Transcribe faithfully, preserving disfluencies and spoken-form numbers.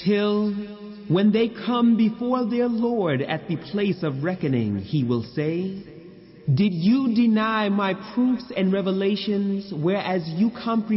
Till when they come before their Lord at the place of reckoning, he will say, did you deny my proofs and revelations, whereas you comprehend